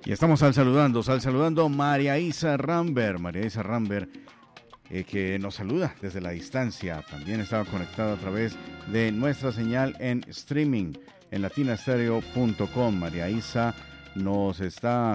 Y estamos saludando María Isa Rambert. María Isa Rambert, que nos saluda desde la distancia. También estaba conectada a través de nuestra señal en streaming en latinastereo.com. María Isa nos está